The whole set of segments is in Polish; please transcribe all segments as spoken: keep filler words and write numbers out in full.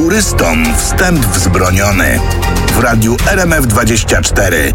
Turystom wstęp wzbroniony. W radiu R M F dwadzieścia cztery.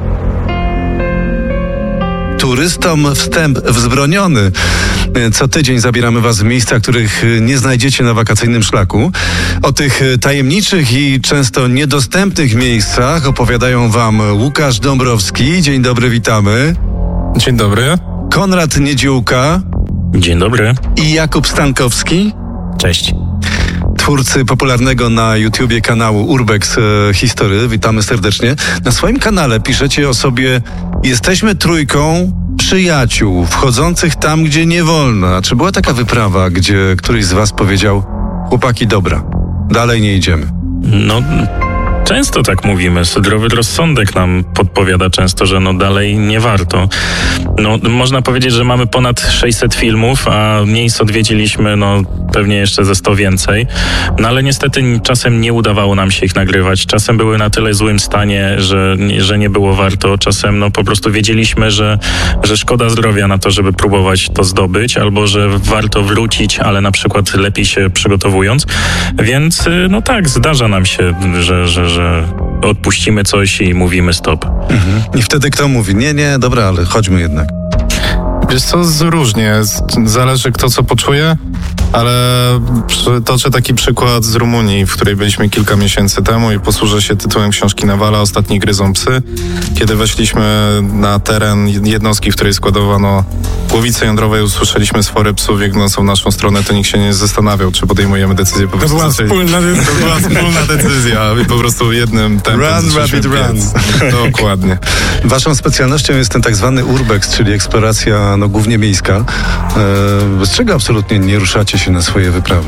Turystom wstęp wzbroniony. Co tydzień zabieramy was w miejsca, których nie znajdziecie na wakacyjnym szlaku. O tych tajemniczych i często niedostępnych miejscach opowiadają wam Łukasz Dąbrowski. Dzień dobry, witamy. Dzień dobry. Konrad Niedziółka. Dzień dobry. I Jakub Stankowski. Cześć. Twórcy popularnego na YouTubie kanału Urbex e, History. Witamy serdecznie. Na swoim kanale piszecie o sobie: jesteśmy trójką przyjaciół wchodzących tam, gdzie nie wolno. A czy była taka wyprawa, gdzie któryś z was powiedział: chłopaki, dobra, dalej nie idziemy? No, często tak mówimy. Zdrowy rozsądek nam podpowiada często, że no dalej nie warto. No, można powiedzieć, że mamy ponad sześćset filmów, a miejsc odwiedziliśmy no pewnie jeszcze ze sto więcej. No ale niestety czasem nie udawało nam się ich nagrywać. Czasem były na tyle złym stanie, że, że nie było warto. Czasem no po prostu wiedzieliśmy, że, że szkoda zdrowia na to, żeby próbować to zdobyć, albo że warto wrócić, ale na przykład lepiej się przygotowując. Więc no tak, zdarza nam się, że, że, że odpuścimy coś i mówimy stop. Mhm. I wtedy kto mówi: nie, nie, dobra, ale chodźmy jednak? Wiesz co, różnie. Zależy kto co poczuje, ale przytoczę taki przykład z Rumunii, w której byliśmy kilka miesięcy temu i posłużę się tytułem książki Nawala Ostatni gryzą psy. Kiedy weszliśmy na teren jednostki, w której składowano głowice jądrowe i usłyszeliśmy sfory psów biegnącą w naszą stronę, to nikt się nie zastanawiał, czy podejmujemy decyzję. Po to, prostu była wspólna, to była wspólna decyzja i po prostu jednym tempem Run, rabbit, run. Dokładnie. Waszą specjalnością jest ten tak zwany urbex, czyli eksploracja no głównie miejska. Eee, z czego absolutnie nie ruszacie się na swoje wyprawy?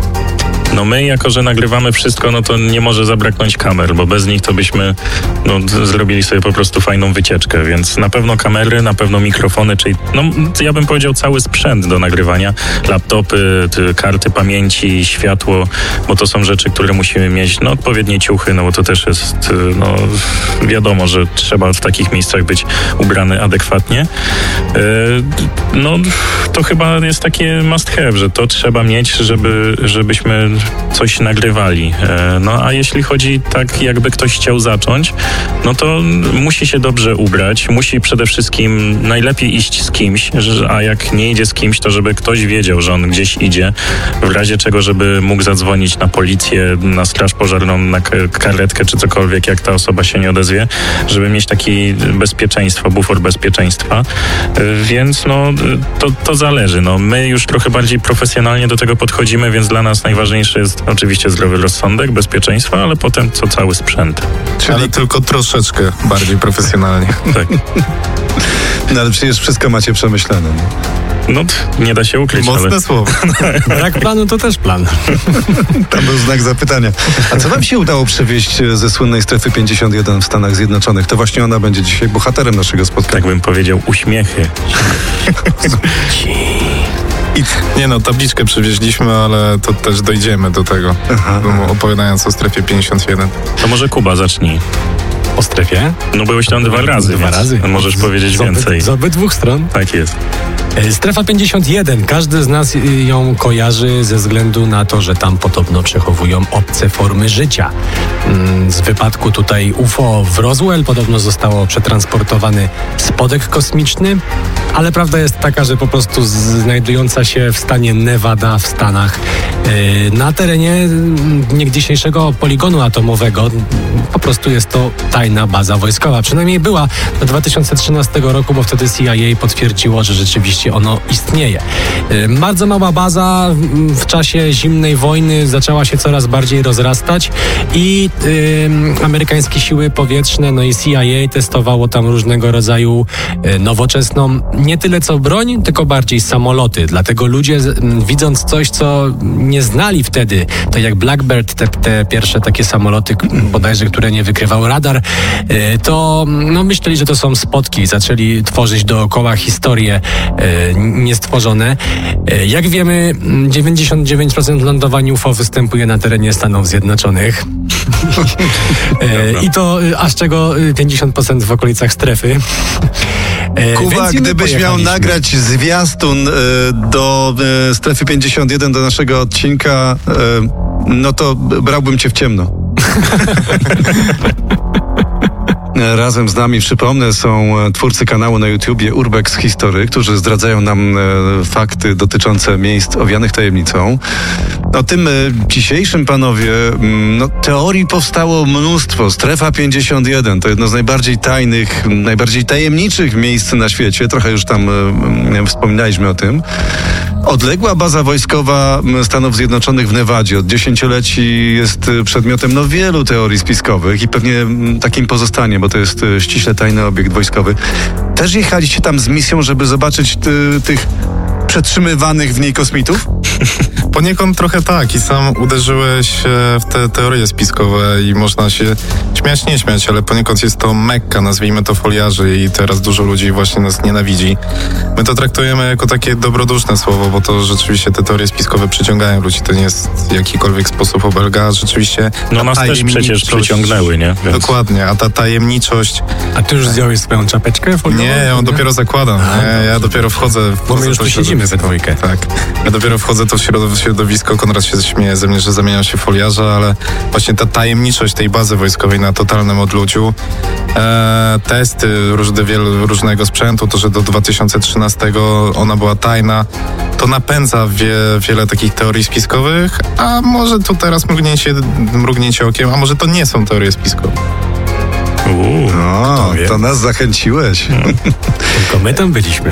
No my, jako że nagrywamy wszystko, no to nie może zabraknąć kamer, bo bez nich to byśmy no, zrobili sobie po prostu fajną wycieczkę, więc na pewno kamery, na pewno mikrofony, czyli no ja bym powiedział cały sprzęt do nagrywania, laptopy, ty, karty pamięci, światło, bo to są rzeczy, które musimy mieć, no odpowiednie ciuchy, no bo to też jest, no wiadomo, że trzeba w takich miejscach być ubrany adekwatnie. Yy, no to chyba jest takie must have, że to trzeba mieć, żeby, żebyśmy coś nagrywali. No a jeśli chodzi tak, jakby ktoś chciał zacząć, no to musi się dobrze ubrać, musi przede wszystkim najlepiej iść z kimś, a jak nie idzie z kimś, to żeby ktoś wiedział, że on gdzieś idzie, w razie czego, żeby mógł zadzwonić na policję, na straż pożarną, na karetkę czy cokolwiek, jak ta osoba się nie odezwie, żeby mieć takie bezpieczeństwo, bufor bezpieczeństwa. Więc no to, to zależy. No, my już trochę bardziej profesjonalnie do tego podchodzimy, więc dla nas najważniejsze jest oczywiście zdrowy rozsądek, bezpieczeństwo, ale potem co cały sprzęt. Czyli ale tylko troszeczkę bardziej profesjonalnie. Tak. No ale przecież wszystko macie przemyślane. No, nie da się ukryć. Mocne ale... słowo. Brak planu to też plan. Tam był znak zapytania. A co wam się udało przewieźć ze słynnej strefy pięćdziesiąt jeden w Stanach Zjednoczonych? To właśnie ona będzie dzisiaj bohaterem naszego spotkania. Tak bym powiedział, uśmiechy. I nie no, tabliczkę przywieźliśmy, ale to też dojdziemy do tego, aha, opowiadając o strefie pięćdziesiąt jeden. To może Kuba zacznij. O strefie? No byłeś tam dwa razy, Dwa razy. Możesz z, powiedzieć z więcej. Oby, z obydwu stron. Tak jest. Strefa pięćdziesiąt jeden. Każdy z nas ją kojarzy ze względu na to, że tam podobno przechowują obce formy życia. Z wypadku tutaj U F O w Roswell podobno zostało przetransportowany spodek kosmiczny, ale prawda jest taka, że po prostu znajdująca się w stanie Nevada w Stanach, na terenie niegdysiejszego poligonu atomowego, po prostu jest to tajna baza wojskowa. Przynajmniej była do dwa tysiące trzynastego roku, bo wtedy C I A potwierdziło, że rzeczywiście ono istnieje. Bardzo mała baza w czasie zimnej wojny zaczęła się coraz bardziej rozrastać i yy, amerykańskie siły powietrzne, no i C I A testowało tam różnego rodzaju yy, nowoczesną, nie tyle co broń, tylko bardziej samoloty. Dlatego ludzie yy, widząc coś, co nie znali wtedy, to jak Blackbird, te, te pierwsze takie samoloty, bodajże, które nie wykrywał radar, yy, to no, myśleli, że to są spotki. Zaczęli tworzyć dookoła historie yy, niestworzone. Yy, jak wiemy, dziewięćdziesiąt dziewięć procent lądowań U F O występuje na terenie Stanów Zjednoczonych. I to aż czego pięćdziesiąt procent w okolicach strefy. Kuba, gdybyś miał nagrać zwiastun do strefy pięćdziesiąt jeden, do naszego odcinka, No to brałbym cię w ciemno. Razem z nami, przypomnę, są twórcy kanału na YouTubie Urbex History, którzy zdradzają nam e, fakty dotyczące miejsc owianych tajemnicą. O tym e, dzisiejszym, panowie, m, no, teorii powstało mnóstwo. Strefa pięćdziesiąt jeden to jedno z najbardziej tajnych, najbardziej tajemniczych miejsc na świecie. Trochę już tam e, wspominaliśmy o tym. Odległa baza wojskowa Stanów Zjednoczonych w Nevadzie od dziesięcioleci jest przedmiotem no, wielu teorii spiskowych i pewnie takim pozostanie, bo to jest ściśle tajny obiekt wojskowy. Też jechaliście tam z misją, żeby zobaczyć ty, tych przetrzymywanych w niej kosmitów? Poniekąd trochę tak i sam uderzyłeś w te teorie spiskowe i można się śmiać, nie śmiać, ale poniekąd jest to Mekka, nazwijmy to foliarzy i teraz dużo ludzi właśnie nas nienawidzi. My to traktujemy jako takie dobroduszne słowo, bo to rzeczywiście te teorie spiskowe przyciągają ludzi, to nie jest w jakikolwiek sposób obelga, rzeczywiście... No nas też przecież przyciągnęły, nie? Więc... Dokładnie, a ta tajemniczość... A ty już zdjąłeś swoją czapeczkę foliową? Nie, ja ją dopiero zakładam, nie? Ja dopiero wchodzę... Bo my już tu siedzimy we dwójkę. Tak, ja dopiero wchodzę to w środowisko, Konrad się śmieje ze mnie, że zamieniam się w foliarza, ale właśnie ta tajemniczość tej bazy wojskowej na totalnym odludziu, e, testy różne, wielu, różnego sprzętu, to, że do dwa tysiące trzynastego ona była tajna, to napędza wie, wiele takich teorii spiskowych, a może tu teraz mrugnięcie, mrugnięcie okiem, a może to nie są teorie spiskowe. Uuu, no, to nas zachęciłeś. Hmm. Tylko my tam byliśmy.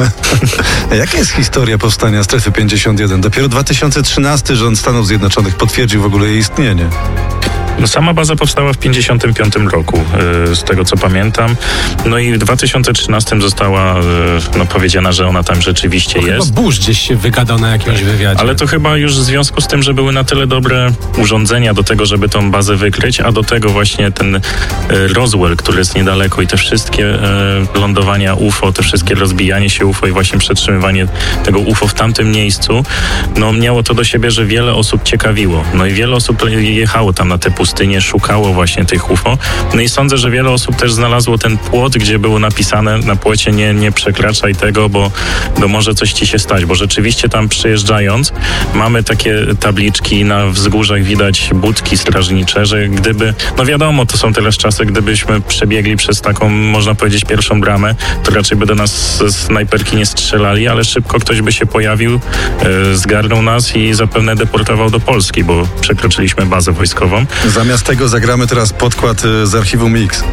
Jaka jest historia powstania Strefy pięćdziesiąt jeden? Dopiero dwa tysiące trzynasty rząd Stanów Zjednoczonych potwierdził w ogóle jej istnienie. No, sama baza powstała w pięćdziesiątym piątym roku, yy, z tego co pamiętam. No i w dwa tysiące trzynastym została yy, no, powiedziana, że ona tam rzeczywiście to jest. Chyba Bush gdzieś się wygadał na jakimś tak. wywiadzie. Ale to chyba już w związku z tym, że były na tyle dobre urządzenia do tego, żeby tą bazę wykryć, a do tego właśnie ten yy, Roswell, który jest niedaleko i te wszystkie yy, lądowania U F O, te wszystkie rozbijanie się U F O i właśnie przetrzymywanie tego U F O w tamtym miejscu, no miało to do siebie, że wiele osób ciekawiło. No i wiele osób jechało tam na te pustynie, szukało właśnie tych U F O. No i sądzę, że wiele osób też znalazło ten płot, gdzie było napisane na płocie nie, nie przekraczaj tego, bo, bo może coś ci się stać, bo rzeczywiście tam przyjeżdżając mamy takie tabliczki, na wzgórzach widać budki strażnicze, że gdyby, no wiadomo, to są teraz czasy, gdybyśmy przebiegli przez taką, można powiedzieć, pierwszą bramę, to raczej by do nas snajperki nie strzelali, ale szybko ktoś by się pojawił, e, zgarnął nas i zapewne deportował do Polski, bo przekroczyliśmy bazę wojskową. Zamiast tego zagramy teraz podkład z archiwum X.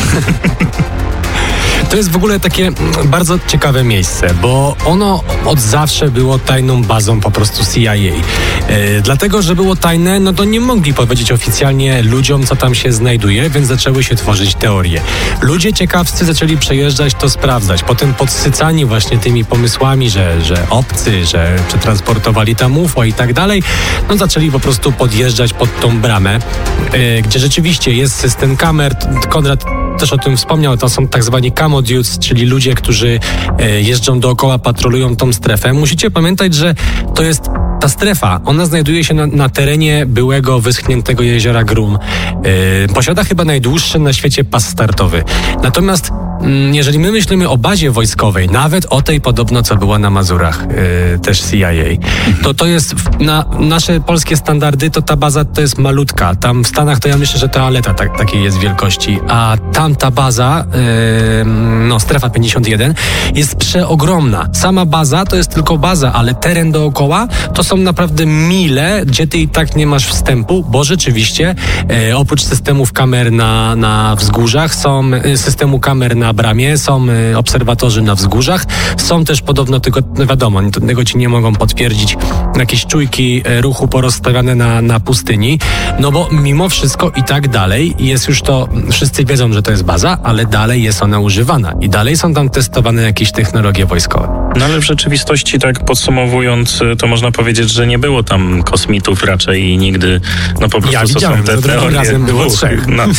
To jest w ogóle takie bardzo ciekawe miejsce, bo ono od zawsze było tajną bazą po prostu C I A. E, dlatego, że było tajne, no to nie mogli powiedzieć oficjalnie ludziom, co tam się znajduje, więc zaczęły się tworzyć teorie. Ludzie ciekawscy zaczęli przejeżdżać, to sprawdzać. Potem podsycani właśnie tymi pomysłami, że, że obcy, że przetransportowali tam U F O i tak dalej, no zaczęli po prostu podjeżdżać pod tą bramę, e, gdzie rzeczywiście jest system kamer. Konrad też o tym wspomniał, to są tak zwani camo dudes, czyli ludzie, którzy e, jeżdżą dookoła, patrolują tą strefę. Musicie pamiętać, że to jest ta strefa, ona znajduje się na, na terenie byłego wyschniętego jeziora Grum. E, posiada chyba najdłuższy na świecie pas startowy. Natomiast mm, jeżeli my myślimy o bazie wojskowej, nawet o tej podobno, co była na Mazurach, e, też C I A, to to jest w, na nasze polskie standardy, to ta baza to jest malutka. Tam w Stanach to ja myślę, że toaleta tak, takiej jest wielkości, a tamta baza, e, no strefa pięćdziesiąt jeden, jest przeogromna. Sama baza to jest tylko baza, ale teren dookoła to są naprawdę mile, gdzie ty i tak nie masz wstępu, bo rzeczywiście e, oprócz systemów kamer na, na wzgórzach, są e, systemu kamer na bramie, są e, obserwatorzy na wzgórzach, są też podobno, tylko no wiadomo, tego ci nie mogą potwierdzić, jakieś czujki e, ruchu porozstawiane na, na pustyni, no bo mimo wszystko i tak dalej jest już to, wszyscy wiedzą, że to jest baza, ale dalej jest ona używana i dalej są tam testowane jakieś technologie wojskowe. No ale w rzeczywistości, tak podsumowując, to można powiedzieć, że nie było tam kosmitów raczej i nigdy, no po prostu ja to widziałem, są te teorie, razem było dwóch, trzech. No,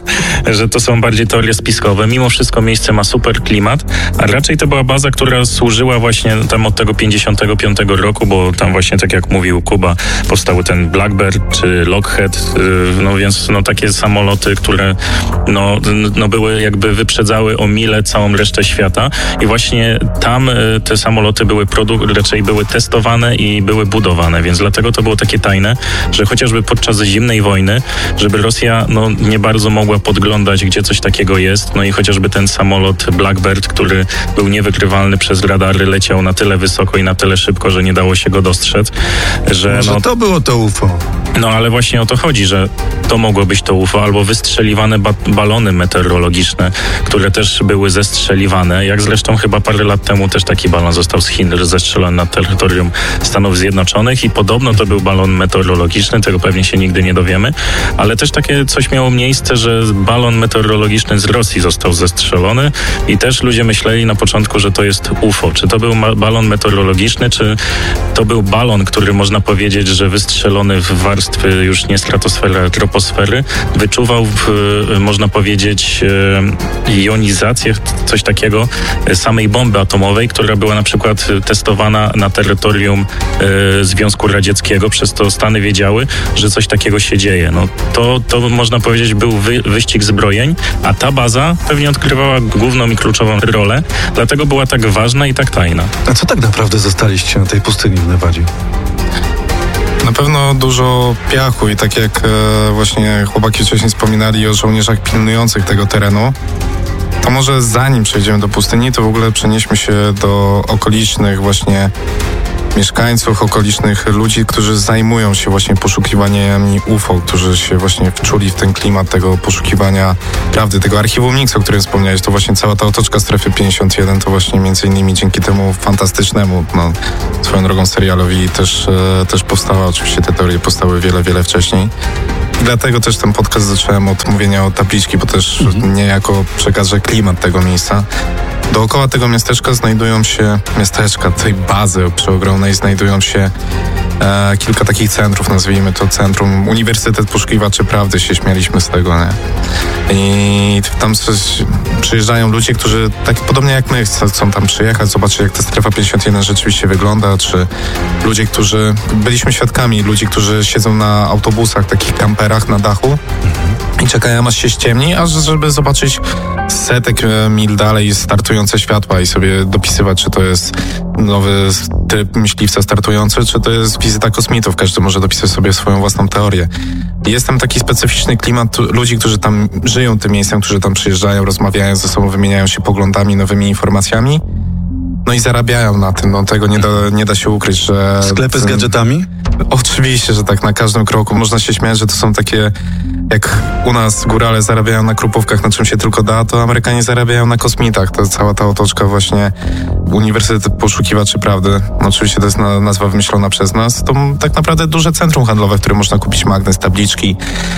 że to są bardziej teorie spiskowe. Mimo wszystko miejsce ma super klimat, a raczej to była baza, która służyła właśnie tam od tego pięćdziesiątego piątego roku, bo tam właśnie, tak jak mówił Kuba, powstały ten Blackbird czy Lockheed, no więc no takie samoloty, które no, no były jakby wyprzedzały o mile całą resztę świata i właśnie tam te te samoloty były produ- raczej były testowane i były budowane, więc dlatego to było takie tajne, że chociażby podczas zimnej wojny, żeby Rosja no, nie bardzo mogła podglądać, gdzie coś takiego jest, no i chociażby ten samolot Blackbird, który był niewykrywalny przez radary, leciał na tyle wysoko i na tyle szybko, że nie dało się go dostrzec, że Może no, to było to U F O. no ale właśnie o to chodzi, że to mogło być to U F O, albo wystrzeliwane ba- balony meteorologiczne, które też były zestrzeliwane, jak zresztą chyba parę lat temu też taki balon został z Chin zestrzelony na terytorium Stanów Zjednoczonych i podobno to był balon meteorologiczny, tego pewnie się nigdy nie dowiemy, ale też takie coś miało miejsce, że balon meteorologiczny z Rosji został zestrzelony i też ludzie myśleli na początku, że to jest U F O. Czy to był ma- balon meteorologiczny, czy to był balon, który można powiedzieć, że wystrzelony w warstwy już nie stratosfery, ale troposfery, wyczuwał, w, można powiedzieć, jonizację, coś takiego, samej bomby atomowej, która była na przykład testowana na terytorium e, Związku Radzieckiego, przez to Stany wiedziały, że coś takiego się dzieje. No, to, to można powiedzieć był wy, wyścig zbrojeń, a ta baza pewnie odgrywała główną i kluczową rolę, dlatego była tak ważna i tak tajna. A co tak naprawdę zostaliście na tej pustyni w Nevadzie? Na pewno dużo piachu i tak jak e, właśnie chłopaki wcześniej wspominali o żołnierzach pilnujących tego terenu, to może zanim przejdziemy do pustyni, to w ogóle przenieśmy się do okolicznych właśnie mieszkańców, okolicznych ludzi, którzy zajmują się właśnie poszukiwaniami U F O, którzy się właśnie wczuli w ten klimat tego poszukiwania prawdy, tego archiwum Nix, o którym wspomniałeś. To właśnie cała ta otoczka Strefy pięćdziesiąt jeden, to właśnie między innymi dzięki temu fantastycznemu, no, swoją drogą serialowi też, e, też powstała. Oczywiście te teorie powstały wiele, wiele wcześniej. I dlatego też ten podcast zacząłem od mówienia o tabliczki, bo też mhm. niejako przekażę klimat tego miejsca. Dookoła tego miasteczka znajdują się, miasteczka, tej bazy przeogromnej, znajdują się e, kilka takich centrów, nazwijmy to centrum, Uniwersytet Poszukiwaczy Prawdy, się śmialiśmy z tego, nie? I tam coś, przyjeżdżają ludzie, którzy tak podobnie jak my chcą tam przyjechać, zobaczyć jak ta Strefa pięćdziesiąt jeden rzeczywiście wygląda, czy ludzie, którzy, byliśmy świadkami ludzi, którzy siedzą na autobusach, takich kamperach na dachu i czekają aż się ściemni, aż żeby zobaczyć setek mil dalej startujące światła i sobie dopisywać, czy to jest nowy tryb myśliwca startujący, czy to jest wizyta kosmitów. Każdy może dopisać sobie swoją własną teorię. Jest tam taki specyficzny klimat ludzi, którzy tam żyją tym miejscem, którzy tam przyjeżdżają, rozmawiają ze sobą, wymieniają się poglądami, nowymi informacjami. No i zarabiają na tym, no tego nie da, nie da się ukryć, że... Sklepy z gadżetami? Oczywiście, że tak, na każdym kroku. Można się śmiać, że to są takie, jak u nas górale zarabiają na krupówkach, na czym się tylko da, to Amerykanie zarabiają na kosmitach. To cała ta otoczka właśnie Uniwersytet Poszukiwaczy Prawdy. No, oczywiście to jest na, nazwa wymyślona przez nas. To tak naprawdę duże centrum handlowe, w którym można kupić magnes, tabliczki,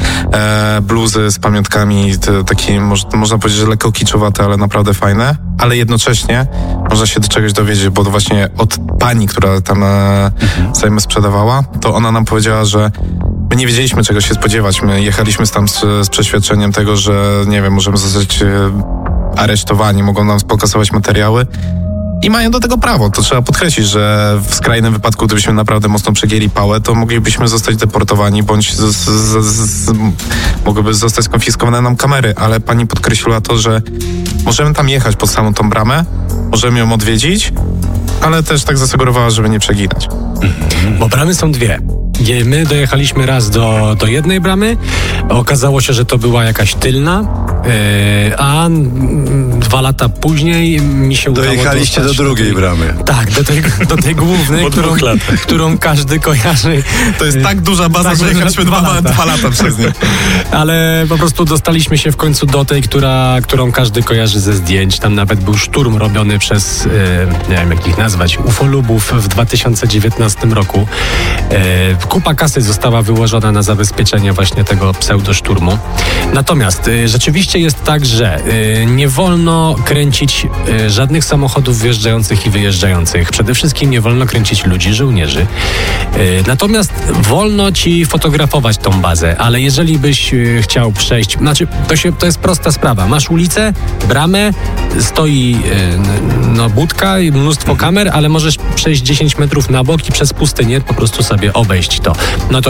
e, bluzy z pamiątkami, te, takie, moż, można powiedzieć, że lekko kiczowate, ale naprawdę fajne. Ale jednocześnie można się do czegoś dowiedzieć, bo właśnie od pani, która tam e, mhm. zajmę sprzedawała, to ona nam powiedziała, że my nie wiedzieliśmy, czego się spodziewać. My jechaliśmy tam z, z przeświadczeniem tego, że nie wiem, możemy zostać e, aresztowani, mogą nam pokasować materiały i mają do tego prawo. To trzeba podkreślić, że w skrajnym wypadku, gdybyśmy naprawdę mocno przegięli pałę, to moglibyśmy zostać deportowani, bądź z, z, z, z, mogłyby zostać skonfiskowane nam kamery, ale pani podkreśliła to, że możemy tam jechać pod samą tą bramę, możemy ją odwiedzić, ale też tak zasugerowała, żeby nie przeginać. Bo bramy są dwie. My dojechaliśmy raz do, do jednej bramy, okazało się, że to była jakaś tylna, yy, a dwa lata później mi się udało Dojechaliście do drugiej do tej, bramy. Tak, do tej, do tej głównej, którą, którą każdy kojarzy. To jest tak duża baza, tak, że jechaliśmy dwa, dwa, dwa lata przez nie. Ale po prostu dostaliśmy się w końcu do tej, która, którą każdy kojarzy ze zdjęć. Tam nawet był szturm robiony przez, yy, nie wiem jak ich nazwać, ufolubów w dwa tysiące dziewiętnastym roku. Yy, Kupa kasy została wyłożona na zabezpieczenie właśnie tego pseudoszturmu. Natomiast y, rzeczywiście jest tak, że y, nie wolno kręcić y, żadnych samochodów wjeżdżających i wyjeżdżających. Przede wszystkim nie wolno kręcić ludzi, żołnierzy. Y, natomiast wolno ci fotografować tą bazę, ale jeżeli byś y, chciał przejść, znaczy to, się, to jest prosta sprawa. Masz ulicę, bramę, stoi y, no, budka i mnóstwo kamer, ale możesz przejść dziesięć metrów na bok i przez pustynię po prostu sobie obejść to. No to nie.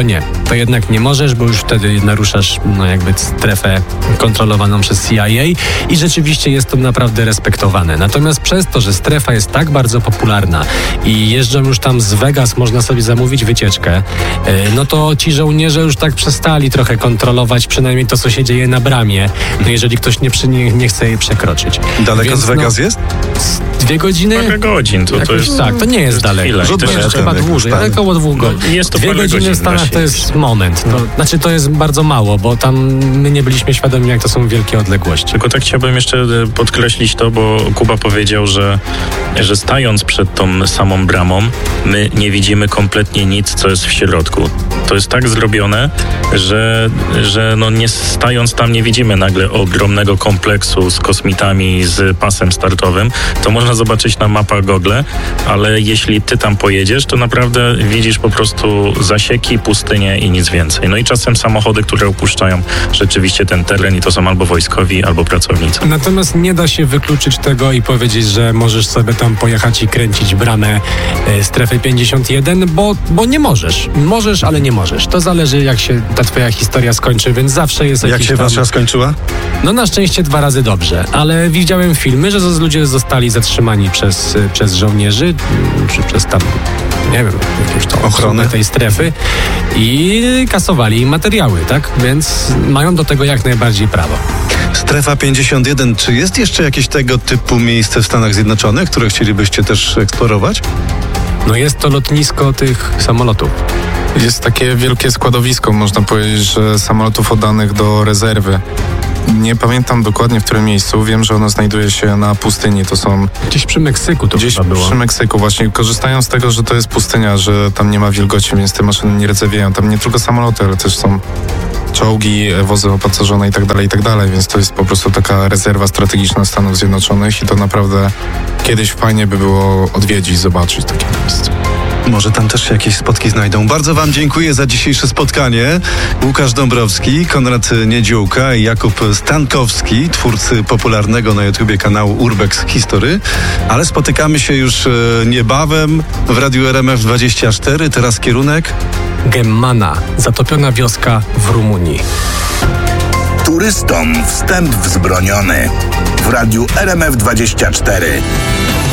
to jednak nie możesz, bo już wtedy naruszasz no, jakby strefę kontrolowaną przez C I A i rzeczywiście jest to naprawdę respektowane. Natomiast przez to, że strefa jest tak bardzo popularna i jeżdżą już tam z Vegas, można sobie zamówić wycieczkę, no to ci żołnierze już tak przestali trochę kontrolować przynajmniej to, co się dzieje na bramie, no jeżeli ktoś nie, przy, nie, nie chce jej przekroczyć. Daleko Więc, z Vegas no, jest? Dwie godziny? Kilka godzin. To, to Jakoś jest, tak, to nie jest daleko. chwila. Rzut To beczka. jest, Chyba jak dłużej, już ale tam. około dwóch godzin. No, jest to Dwie parę godziny godzin w Stanach da się to jest jeździć. moment. To, znaczy to jest bardzo mało, bo tam my nie byliśmy świadomi, jak to są wielkie odległości. Tylko tak chciałbym jeszcze e, podkreślić to, bo Kuba powiedział, że, że stając przed tą samą bramą, my nie widzimy kompletnie nic, co jest w środku. To jest tak zrobione, że, że no nie stając tam nie widzimy nagle ogromnego kompleksu z kosmitami, z pasem startowym. To można zobaczyć na mapach Google, ale jeśli ty tam pojedziesz, to naprawdę widzisz po prostu zasieki, pustynię i nic więcej. No i czasem samochody, które opuszczają rzeczywiście ten teren i to są albo wojskowi, albo pracownicy. Natomiast nie da się wykluczyć tego i powiedzieć, że możesz sobie tam pojechać i kręcić bramę e, strefy pięćdziesiąt jeden, bo, bo nie możesz. Możesz, ale nie możesz. To zależy, jak się ta twoja historia skończy, więc zawsze jest Jak jakiś się tam... wasza skończyła? No na szczęście dwa razy dobrze, ale widziałem filmy, że z- ludzie zostali zatrzymani przez, przez żołnierzy, czy przez tam, nie wiem, jakąś tą Ochronę. ochronę tej strefy i kasowali im materiały, tak? Więc mają do tego jak najbardziej prawo. Strefa pięćdziesiąt jeden. Czy jest jeszcze jakieś tego typu miejsce w Stanach Zjednoczonych, które chcielibyście też eksplorować? No jest to lotnisko tych samolotów. Jest takie wielkie składowisko, można powiedzieć, że samolotów oddanych do rezerwy. Nie pamiętam dokładnie w którym miejscu, wiem, że ono znajduje się na pustyni, to są Gdzieś przy Meksyku to gdzieś chyba było. przy Meksyku właśnie, korzystają z tego, że to jest pustynia, że tam nie ma wilgoci, więc te maszyny nie rdzewieją. Tam nie tylko samoloty, ale też są czołgi, wozy opancerzone i tak dalej, i tak dalej, więc to jest po prostu taka rezerwa strategiczna Stanów Zjednoczonych i to naprawdę kiedyś fajnie by było odwiedzić, zobaczyć takie miejsce. Może tam też się jakieś spotki znajdą. Bardzo wam dziękuję za dzisiejsze spotkanie. Łukasz Dąbrowski, Konrad Niedziółka i Jakub Stankowski, twórcy popularnego na YouTubie kanału Urbex History. Ale spotykamy się już e, niebawem w Radiu R M F dwadzieścia cztery. Teraz kierunek... Gemmana, zatopiona wioska w Rumunii. Turystom wstęp wzbroniony. W Radiu R M F dwadzieścia cztery.